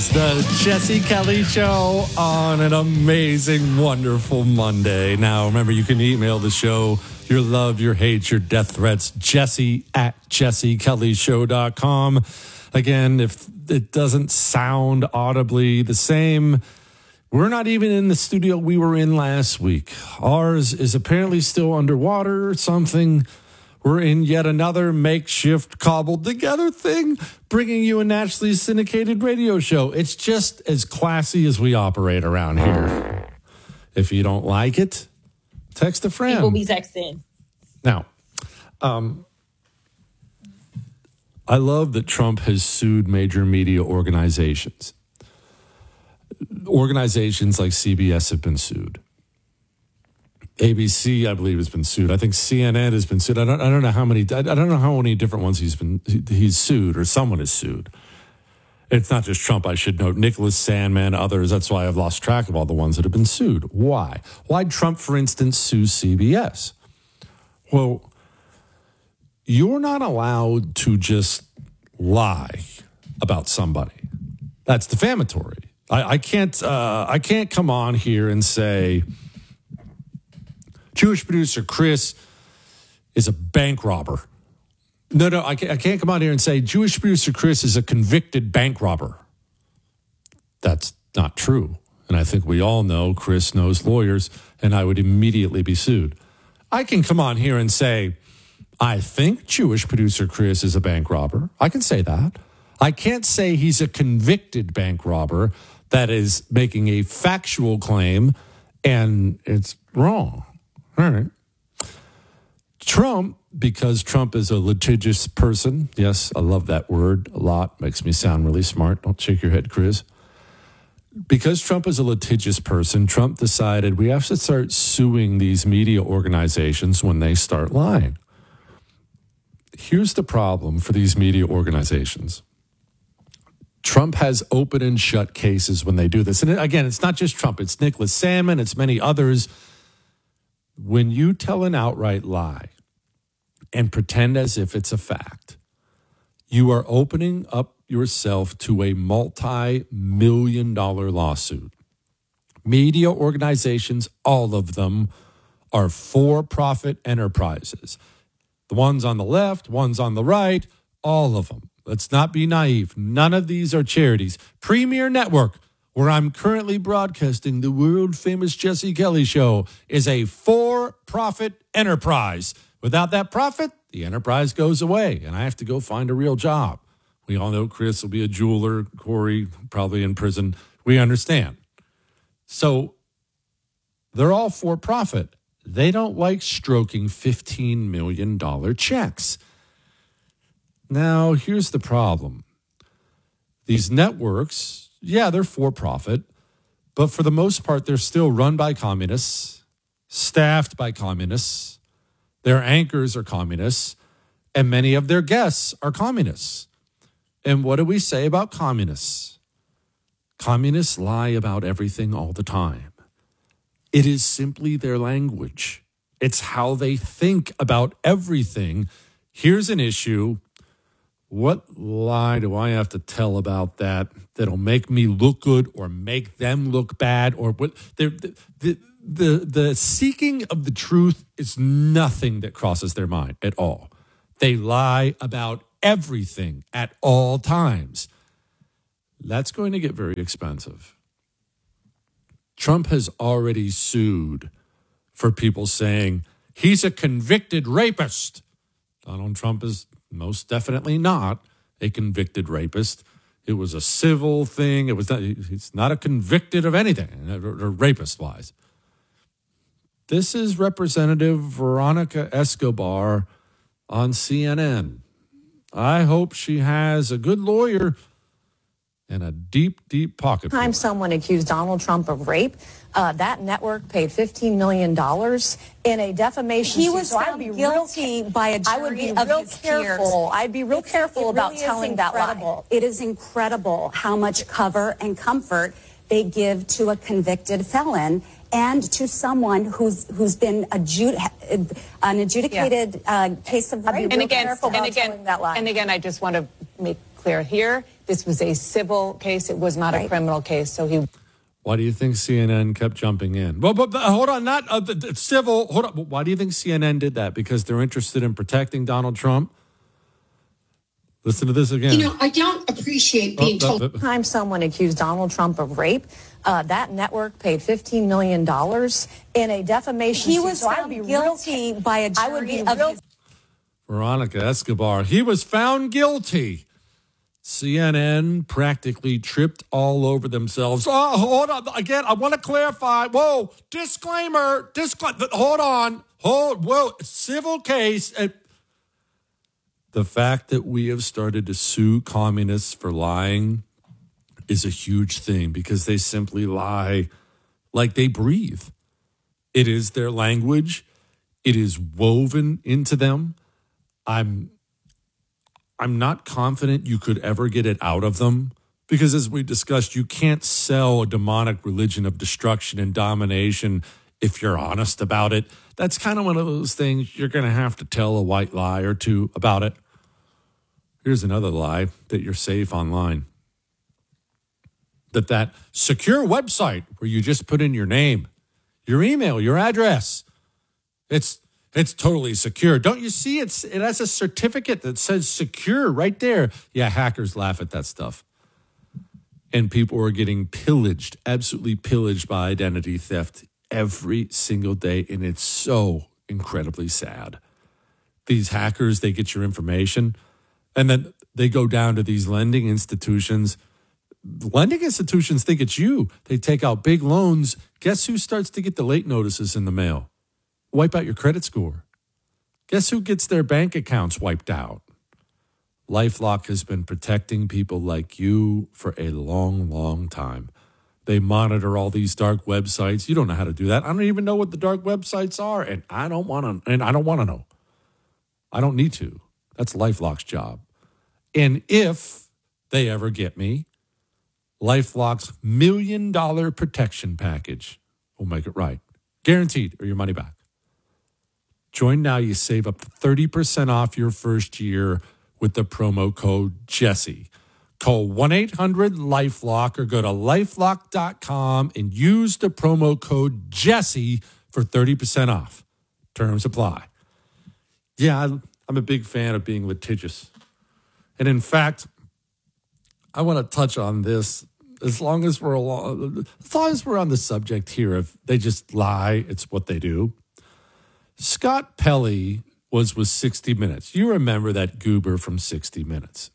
the Jesse Kelly Show on an amazing, wonderful Monday. Now, remember, you can email the show your love, your hate, your death threats, jesse@jessekellyshow.com. Again, if it doesn't sound audibly the same, we're not even in the studio we were in last week. Ours is apparently still underwater or something. We're in yet another makeshift, cobbled together thing, bringing you a nationally syndicated radio show. It's just as classy as we operate around here. If you don't like it, text a friend. People be texting. Now, I love that Trump has sued major media organizations. Organizations like CBS have been sued. ABC, I believe, has been sued. I think CNN has been sued. I don't know how many. I don't know how many different ones he's sued, or someone is sued. It's not just Trump, I should note. Nicholas Sandmann, others. That's why I've lost track of all the ones that have been sued. Why? Why'd Trump, for instance, sue CBS? Well, you're not allowed to just lie about somebody. That's defamatory. I can't come on here and say Jewish producer Chris is a bank robber. No, I can't come on here and say Jewish producer Chris is a convicted bank robber. That's not true. And I think we all know Chris knows lawyers, and I would immediately be sued. I can come on here and say, I think Jewish producer Chris is a bank robber. I can say that. I can't say he's a convicted bank robber that is making a factual claim, and it's wrong. All right. Trump, because Trump is a litigious person. Yes, I love that word a lot. Makes me sound really smart. Don't shake your head, Chris. Because Trump is a litigious person, Trump decided we have to start suing these media organizations when they start lying. Here's the problem for these media organizations. Trump has open and shut cases when they do this. And again, it's not just Trump. It's Nicholas Sandmann. It's many others. When you tell an outright lie and pretend as if it's a fact, you are opening up yourself to a multi-million-dollar lawsuit. Media organizations, all of them, are for-profit enterprises. The ones on the left, ones on the right, all of them. Let's not be naive. None of these are charities. Premier Network, where I'm currently broadcasting the world-famous Jesse Kelly Show, is a for-profit enterprise. Without that profit, the enterprise goes away, and I have to go find a real job. We all know Chris will be a jeweler, Corey probably in prison. We understand. So they're all for-profit. They don't like stroking $15 million checks. Now, here's the problem. These networks, yeah, they're for-profit, but for the most part, they're still run by communists, staffed by communists. Their anchors are communists, and many of their guests are communists. And what do we say about communists? Communists lie about everything all the time. It is simply their language. It's how they think about everything. Here's an issue. What lie do I have to tell about that'll make me look good or make them look bad? Or what? The seeking of the truth is nothing that crosses their mind at all. They lie about everything at all times. That's going to get very expensive. Trump has already sued for people saying he's a convicted rapist. Donald Trump is most definitely not a convicted rapist. It was a civil thing. He's not a convicted of anything, or rapist-wise. This is Representative Veronica Escobar on CNN. I hope she has a good lawyer and a deep, deep pocket. Time someone accused Donald Trump of rape, that network paid $15 million in a defamation. He was found guilty by a jury. I would be real careful. I'd be real careful about telling that lie. It is incredible how much cover and comfort they give to a convicted felon and to someone who's been an adjudicated case of rape. And again, I just want to make clear here, This was a civil case. It was not a criminal case. So he. Why do you think CNN kept jumping in? Well, but hold on, not civil. Hold on. Why do you think CNN did that? Because they're interested in protecting Donald Trump? Listen to this again. You know, I don't appreciate being told. Time someone accused Donald Trump of rape, that network paid $15 million in a defamation. He was suit. So found guilty by a jury. I would be of real. his- Veronica Escobar. He was found guilty. CNN practically tripped all over themselves. Oh, hold on. Again, I want to clarify. Whoa, disclaimer. Hold on. Whoa, civil case. The fact that we have started to sue communists for lying is a huge thing because they simply lie like they breathe. It is their language. It is woven into them. I'm not confident you could ever get it out of them because, as we discussed, you can't sell a demonic religion of destruction and domination if you're honest about it. That's kind of one of those things you're going to have to tell a white lie or two about it. Here's another lie, that you're safe online. That secure website where you just put in your name, your email, your address, it's totally secure. Don't you see it has a certificate that says secure right there? Yeah, hackers laugh at that stuff. And people are getting pillaged, absolutely pillaged by identity theft every single day. And it's so incredibly sad. These hackers, they get your information and then they go down to these lending institutions. Lending institutions think it's you. They take out big loans. Guess who starts to get the late notices in the mail? Wipe out your credit score. Guess who gets their bank accounts wiped out? LifeLock has been protecting people like you for a long, long time. They monitor all these dark websites. You don't know how to do that. I don't even know what the dark websites are, and I don't want to know. I don't need to. That's LifeLock's job. And if they ever get me, LifeLock's $1 million protection package will make it right. Guaranteed, or your money back. Join now. You save up to 30% off your first year with the promo code Jesse. Call 1-800-LifeLock or go to lifelock.com and use the promo code Jesse for 30% off. Terms apply. Yeah, I'm a big fan of being litigious. And in fact, I want to touch on this as long as we're on the subject here of they just lie, it's what they do. Scott Pelley was with 60 Minutes. You remember that goober from 60 Minutes.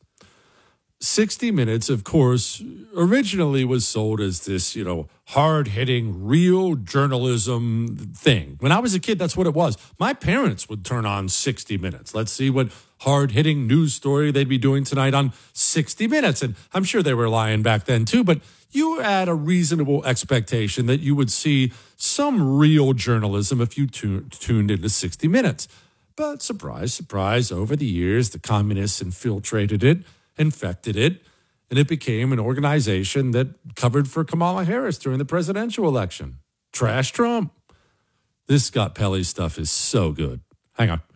60 Minutes, of course, originally was sold as this, hard-hitting, real journalism thing. When I was a kid, that's what it was. My parents would turn on 60 Minutes. Let's see what hard-hitting news story they'd be doing tonight on 60 Minutes. And I'm sure they were lying back then, too. But you had a reasonable expectation that you would see some real journalism if you tuned into 60 Minutes. But surprise, surprise, over the years, the communists infiltrated it, infected it, and it became an organization that covered for Kamala Harris during the presidential election. Trash Trump. This Scott Pelley stuff is so good. Hang on.